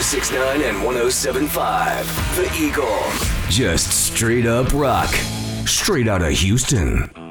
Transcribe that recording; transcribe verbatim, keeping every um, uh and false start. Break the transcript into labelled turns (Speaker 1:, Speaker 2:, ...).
Speaker 1: six point nine and one oh seven point five. The Eagle. Just straight up rock. Straight out of Houston.